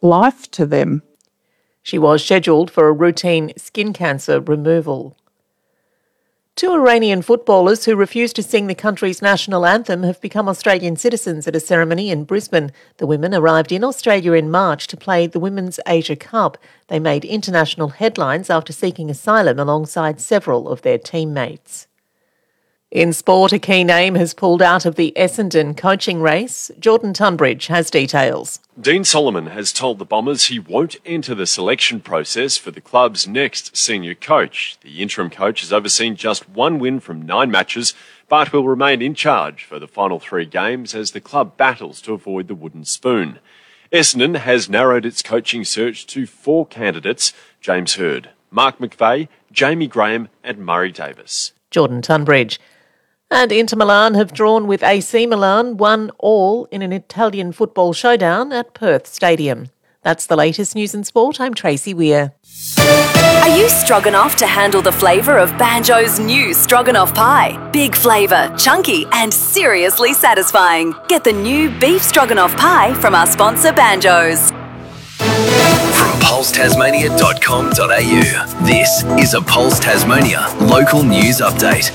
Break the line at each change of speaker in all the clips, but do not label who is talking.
life to them.
She was scheduled for a routine skin cancer removal. 2 Iranian footballers who refused to sing the country's national anthem have become Australian citizens at a ceremony in Brisbane. The women arrived in Australia in March to play the Women's Asia Cup. They made international headlines after seeking asylum alongside several of their teammates. In sport, a key name has pulled out of the Essendon coaching race. Jordan Tunbridge has details.
Dean Solomon has told the Bombers he won't enter the selection process for the club's next senior coach. The interim coach has overseen just 1 win from 9 matches, but will remain in charge for the final 3 games as the club battles to avoid the wooden spoon. Essendon has narrowed its coaching search to 4 candidates: James Hird, Mark McVeigh, Jamie Graham and Murray Davis.
Jordan Tunbridge. And Inter Milan have drawn with AC Milan 1-1 in an Italian football showdown at Perth Stadium. That's the latest news and sport. I'm Tracy Weir.
Are you stroganoff to handle the flavour of Banjo's new stroganoff pie? Big flavour, chunky and seriously satisfying. Get the new beef stroganoff pie from our sponsor Banjo's.
From pulsetasmania.com.au, this is a Pulse Tasmania local news update.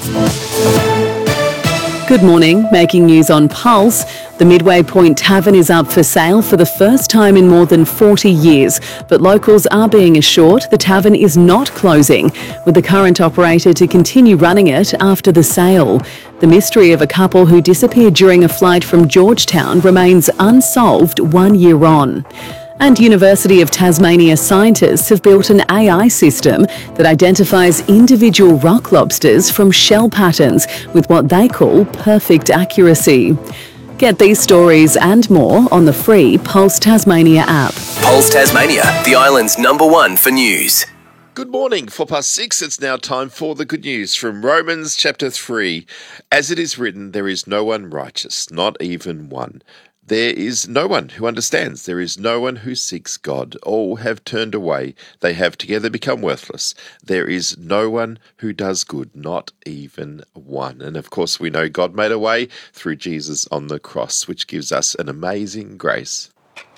Good morning. Making news on Pulse. The Midway Point Tavern is up for sale for the first time in more than 40 years, but locals are being assured the tavern is not closing, with the current operator to continue running it after the sale. The mystery of a couple who disappeared during a flight from Georgetown remains unsolved 1 year on. And University of Tasmania scientists have built an AI system that identifies individual rock lobsters from shell patterns with what they call perfect accuracy. Get these stories and more on the free Pulse Tasmania app.
Pulse Tasmania, the island's #1 for news.
Good morning. 6:04, it's now time for the good news from Romans chapter 3. As it is written, there is no one righteous, not even one. There is no one who understands. There is no one who seeks God. All have turned away. They have together become worthless. There is no one who does good, not even one. And of course, we know God made a way through Jesus on the cross, which gives us an amazing grace.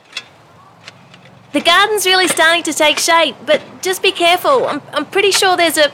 The garden's really starting to take shape, but just be careful. I'm pretty sure there's a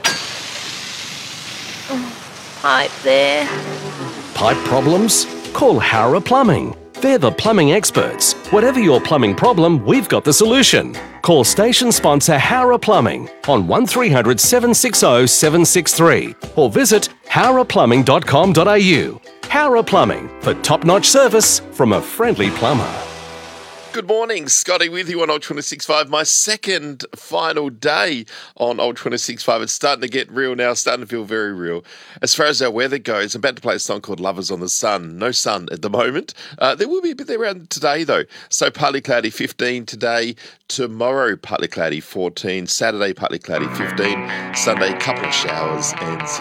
pipe there.
Pipe problems? Call Howrah Plumbing. They're the plumbing experts. Whatever your plumbing problem, we've got the solution. Call station sponsor Howrah Plumbing on 1300 760 763 or visit howrahplumbing.com.au. Howrah Plumbing for top-notch service from a friendly plumber.
Good morning, Scotty with you on Old 26.5. My second final day on Old 26.5. It's starting to get real now, starting to feel very real. As far as our weather goes, I'm about to play a song called Lovers on the Sun. No sun at the moment. There will be a bit there around today, though. So partly cloudy 15 today. Tomorrow, partly cloudy 14. Saturday, partly cloudy 15. Sunday, couple of showers and